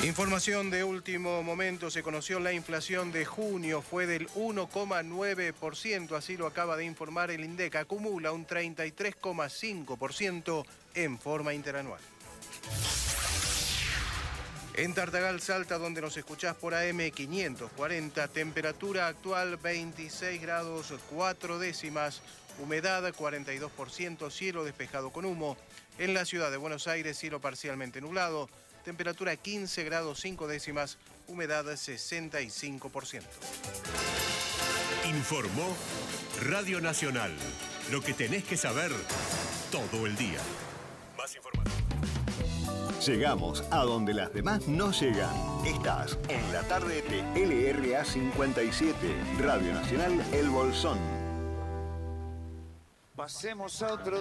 Información de último momento, se conoció la inflación de junio, fue del 1,9%, así lo acaba de informar el INDEC, acumula un 33,5% en forma interanual. En Tartagal, Salta, donde nos escuchás por AM 540, temperatura actual 26 grados 4 décimas, humedad 42%, cielo despejado con humo. En la ciudad de Buenos Aires, cielo parcialmente nublado, temperatura 15 grados 5 décimas, humedad 65%. Informó Radio Nacional. Lo que tenés que saber todo el día. Más información. Llegamos a donde las demás no llegan. Estás en la tarde de LRA 57, Radio Nacional El Bolsón. Pasemos a otro